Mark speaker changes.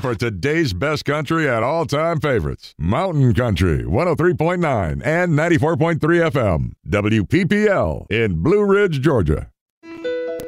Speaker 1: for today's best country at all-time favorites. Mountain Country, 103.9 and 94.3 FM. WPPL in Blue Ridge, Georgia.